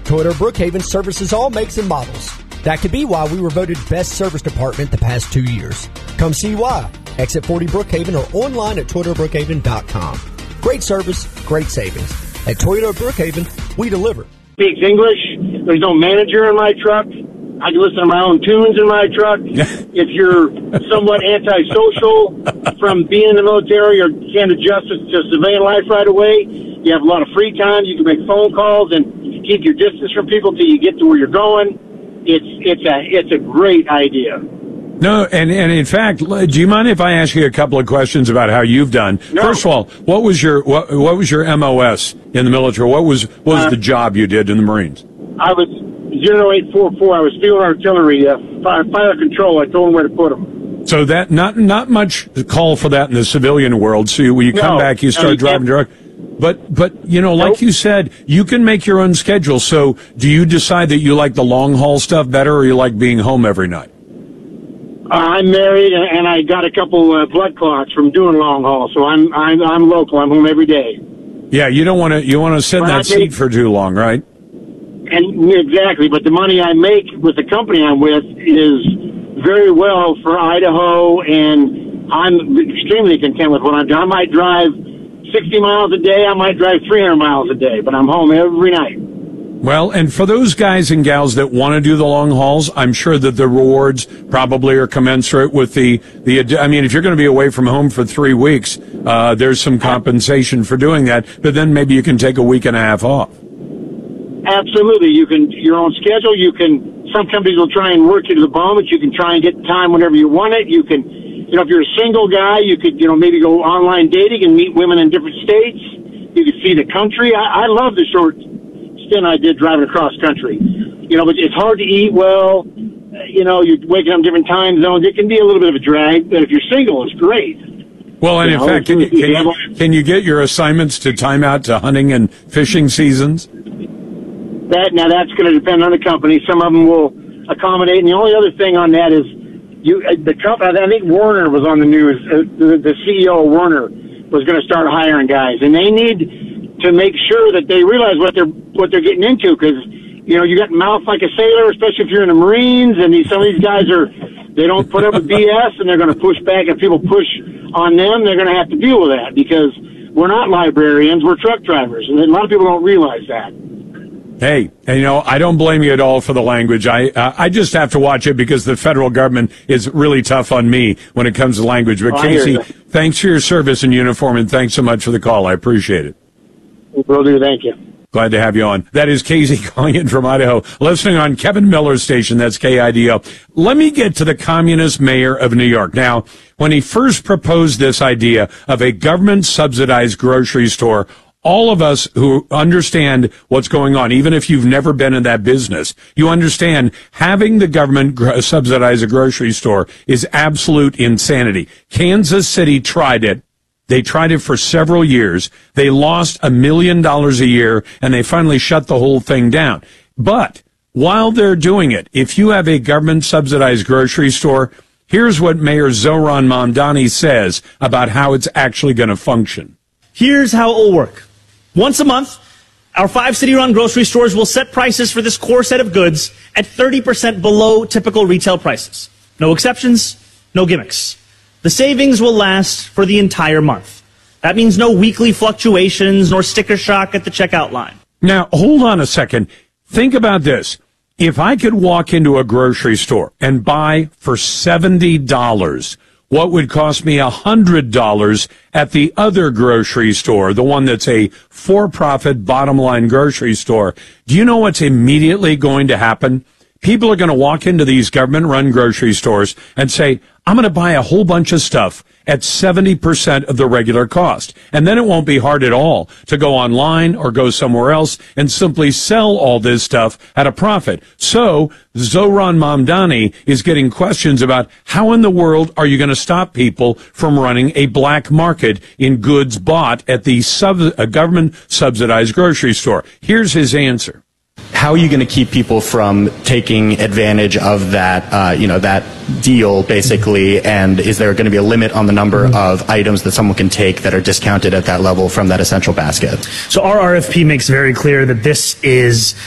Toyota Brookhaven services all makes and models. That could be why we were voted best service department the past 2 years. Come see why. Exit 40 Brookhaven or online at ToyotaBrookhaven.com. Great service, great savings. At Toyota Brookhaven, we deliver. Speaks English. There's no manager in my truck. I can listen to my own tunes in my truck. If you're somewhat antisocial from being in the military or can't adjust to civilian life right away, you have a lot of free time. You can make phone calls and keep your distance from people till you get to where you're going. It's a great idea. No, and in fact, do you mind if I ask you a couple of questions about how you've done? No. First of all, what was your MOS in the military? What was the job you did in the Marines? I was 0844. I was field artillery, fire control. I told them where to put them. So that not much call for that in the civilian world. So when you come back, you start driving truck. But like you said, you can make your own schedule. So do you decide that you like the long haul stuff better, or you like being home every night? I'm married, and I got a couple blood clots from doing long haul. So I'm local. I'm home every day. Yeah, you don't want to sit in that seat for too long, right? And exactly, but the money I make with the company I'm with is very well for Idaho, and I'm extremely content with what I'm doing. I might drive 60 miles a day, I might drive 300 miles a day, but I'm home every night. Well, and for those guys and gals that want to do the long hauls, I'm sure that the rewards probably are commensurate with the I mean, if you're going to be away from home for 3 weeks, there's some compensation for doing that, but then maybe you can take a week and a half off. Absolutely. You can, your own schedule. Some companies will try and work you to the bone, but you can try and get time whenever you want it. You can, if you're a single guy, you could, maybe go online dating and meet women in different states. You could see the country. I love the short stint I did driving across country. But it's hard to eat well. You're waking up in different time zones. It can be a little bit of a drag, but if you're single, it's great. Well, and in fact, can you get your assignments to time out to hunting and fishing seasons? That's going to depend on the company. Some of them will accommodate. And the only other thing on that is the company. I think Werner was on the news. The CEO of Werner was going to start hiring guys, and they need to make sure that they realize what they're getting into, because you got mouth like a sailor, especially if you're in the Marines. And some of these guys they don't put up with BS, and they're going to push back. If people push on them, they're going to have to deal with that, because we're not librarians, we're truck drivers, and a lot of people don't realize that. Hey, I don't blame you at all for the language. I just have to watch it because the federal government is really tough on me when it comes to language. But Casey, thanks for your service in uniform, and thanks so much for the call. I appreciate it. Will do. Thank you. Glad to have you on. That is Casey calling in from Idaho, listening on Kevin Miller's station. That's KIDO. Let me get to the communist mayor of New York. Now, when he first proposed this idea of a government-subsidized grocery store, all of us who understand what's going on, even if you've never been in that business, you understand having the government subsidize a grocery store is absolute insanity. Kansas City tried it. They tried it for several years. They lost $1 million a year, and they finally shut the whole thing down. But while they're doing it, if you have a government-subsidized grocery store, here's what Mayor Zohran Mamdani says about how it's actually going to function. Here's how it will work. Once a month, our 5 city-run grocery stores will set prices for this core set of goods at 30% below typical retail prices. No exceptions, no gimmicks. The savings will last for the entire month. That means no weekly fluctuations nor sticker shock at the checkout line. Now, hold on a second. Think about this. If I could walk into a grocery store and buy for $70 what would cost me $100 at the other grocery store, the one that's a for-profit bottom-line grocery store, do you know what's immediately going to happen? People are going to walk into these government-run grocery stores and say, I'm going to buy a whole bunch of stuff at 70% of the regular cost. And then it won't be hard at all to go online or go somewhere else and simply sell all this stuff at a profit. So Zohran Mamdani is getting questions about how in the world are you going to stop people from running a black market in goods bought at the government-subsidized grocery store. Here's his answer. How are you going to keep people from taking advantage of that, that deal, basically? And is there going to be a limit on the number of items that someone can take that are discounted at that level from that essential basket? So our RFP makes very clear that this is